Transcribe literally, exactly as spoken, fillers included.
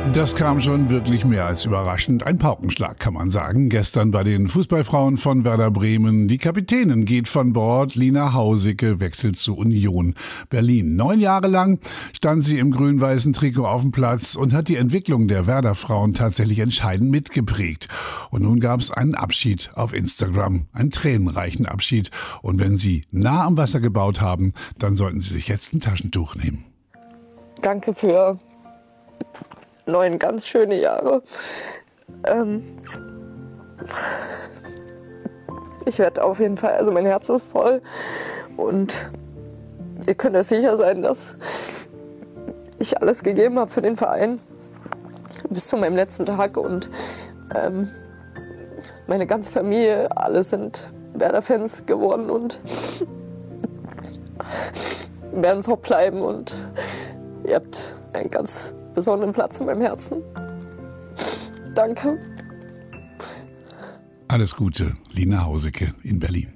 Das kam schon wirklich mehr als überraschend. Ein Paukenschlag, kann man sagen. Gestern bei den Fußballfrauen von Werder Bremen. Die Kapitänin geht von Bord. Lina Hausicke wechselt zu Union Berlin. Neun Jahre lang stand sie im grün-weißen Trikot auf dem Platz und hat die Entwicklung der Werder-Frauen tatsächlich entscheidend mitgeprägt. Und nun gab es einen Abschied auf Instagram. Einen tränenreichen Abschied. Und wenn Sie nah am Wasser gebaut haben, dann sollten Sie sich jetzt ein Taschentuch nehmen. Danke für neun ganz schöne Jahre. Ähm ich werde auf jeden Fall, also mein Herz ist voll und ihr könnt euch sicher sein, dass ich alles gegeben habe für den Verein bis zu meinem letzten Tag und ähm, meine ganze Familie, alle sind Werder-Fans geworden und werden es auch bleiben und ihr habt einen ganz besonderen Platz in meinem Herzen. Danke. Alles Gute, Lina Hausicke in Berlin.